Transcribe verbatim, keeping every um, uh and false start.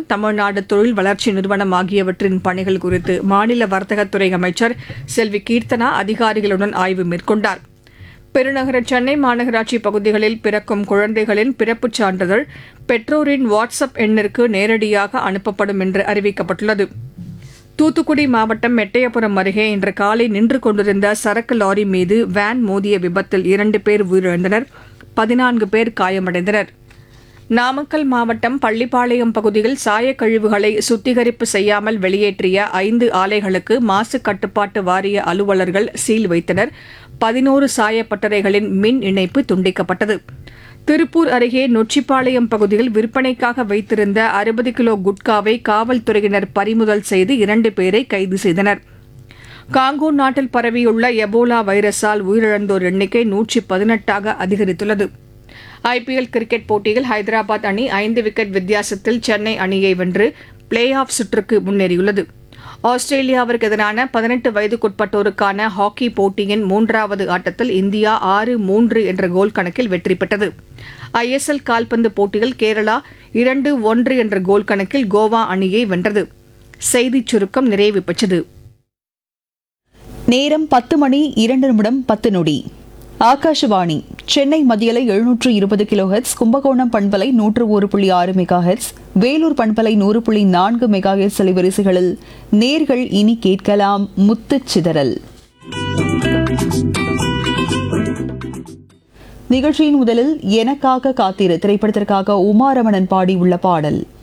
நிறுவனம், தமிழ்நாடு தொழில் வளர்ச்சி நிறுவனம் ஆகியவற்றின் பணிகள் குறித்து மாநில வர்த்தகத்துறை அமைச்சர் செல்வி கீர்த்தனா அதிகாரிகளுடன் ஆய்வு மேற்கொண்டார். பெருநகர சென்னை மாநகராட்சி பகுதிகளில் பிறக்கும் குழந்தைகளின் பிறப்புச் சான்றிதழ் பெற்றோரின் வாட்ஸ்அப் எண்ணிற்கு நேரடியாக அனுப்பப்படும் என்று அறிவிக்கப்பட்டுள்ளது. தூத்துக்குடி மாவட்டம் எட்டயபுரம் அருகே இன்று காலை நின்று கொண்டிருந்த சரக்கு லாரி மீது வேன் மோதிய விபத்தில் இரண்டு பேர் உயிரிழந்தனர், பதினான்கு பேர் காயமடைந்தனர். நாமக்கல் மாவட்டம் பள்ளிப்பாளையம் பகுதியில் சாயக்கழிவுகளை சுத்திகரிப்பு செய்யாமல் வெளியேற்றிய ஐந்து ஆலைகளுக்கு மாசு கட்டுப்பாட்டு வாரிய அலுவலர்கள் சீல் வைத்தனர். பதினோரு சாயப்பட்டறைகளின் மின் இணைப்பு துண்டிக்கப்பட்டது. திருப்பூர் அருகே நொச்சிப்பாளையம் பகுதியில் விற்பனைக்காக வைத்திருந்த அறுபது கிலோ குட்காவை காவல்துறையினர் பறிமுதல் செய்து இரண்டு பேரை கைது செய்தனர். காங்கோ நாட்டில் பரவியுள்ள எபோலா வைரஸால் உயிரிழந்தோர் எண்ணிக்கை நூற்றி பதினெட்டாக அதிகரித்துள்ளது. ஐபிஎல் கிரிக்கெட் போட்டியில் ஹைதராபாத் அணி ஐந்து விக்கெட் வித்தியாசத்தில் சென்னை அணியை வென்று பிளே ஆஃப் சுற்றுக்கு முன்னேறியுள்ளது. ஆஸ்திரேலியாவிற்கு எதிரான பதினெட்டு வயதுக்குட்பட்டோருக்கான ஹாக்கி போட்டியின் மூன்றாவது ஆட்டத்தில் இந்தியா ஆறு மூன்று என்ற கோல் கணக்கில் வெற்றி பெற்றது. ஐஎஸ்எல் கால்பந்து போட்டியில் கேரளா இரண்டு ஒன்று என்ற கோல் கணக்கில் கோவா அணியை வென்றது. செய்திச் சுருக்கம் நிறைவு பெற்றது. நேரம் பத்து மணி இரண்டு நிமிடம் பத்து நொடி. ஆகாஷவாணி சென்னை மத்தியலை எழுநூற்று இருபது கிலோ ஹெட்ஸ், கும்பகோணம் பண்பலை நூற்று ஒரு புள்ளி ஆறு மெகா ஹெட்ஸ், வேலூர் பண்பலை நூறு புள்ளி நான்கு மெகா ஹெட்ஸ் அலைவரிசைகளில் நேர்கள் இனி கேட்கலாம் முத்துச் சிதறல். நிகழ்ச்சியின் முதலில் எனக்காக காத்திரு திரைப்படத்திற்காக உமாரமணன் பாடியுள்ள பாடல்.